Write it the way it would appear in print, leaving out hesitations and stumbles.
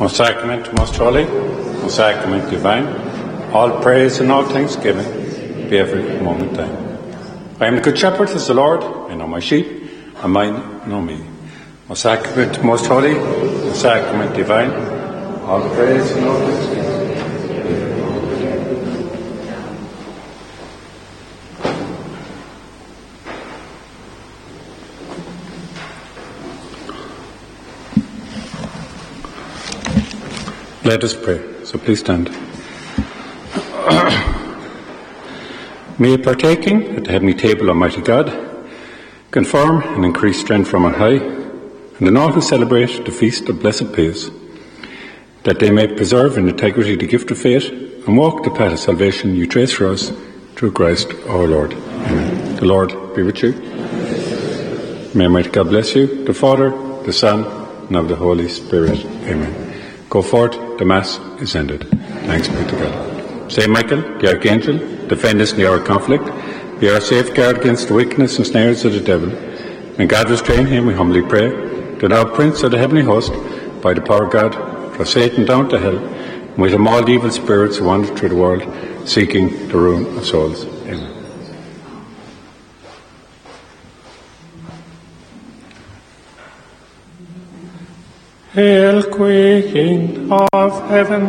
Most sacrament, most holy, most sacrament divine, all praise and all thanksgiving be every moment thine. I am the good shepherd, says the Lord. I know my sheep, and mine know me. Most sacrament, most holy, most sacrament divine, all praise and all thanksgiving. Let us pray. So please stand. May partaking at the heavenly table, Almighty God, confirm and increase strength from on high, and in all who celebrate the feast of blessed peace, that they may preserve in integrity the gift of faith and walk the path of salvation you trace for us through Christ our Lord. Amen. The Lord be with you. May Almighty God bless you, the Father, the Son, and of the Holy Spirit. Amen. Go forth, the Mass is ended. Thanks be to God. Saint Michael, the Archangel, defend us in the hour of conflict. Be our safeguard against the wickedness and snares of the devil. When God restrain him, we humbly pray. Do thou, Prince of the heavenly host, by the power of God, throw Satan down to hell, and with him all the evil spirits who wander through the world, seeking the ruin of souls. Amen. Hail, Queen of heaven,